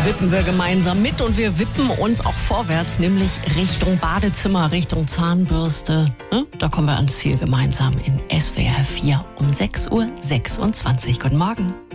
wippen wir gemeinsam mit und wir wippen uns auch vorwärts, nämlich Richtung Badezimmer, Richtung Zahnbürste. Da kommen wir ans Ziel gemeinsam in SWR 4 um 6:26 Uhr. Guten Morgen.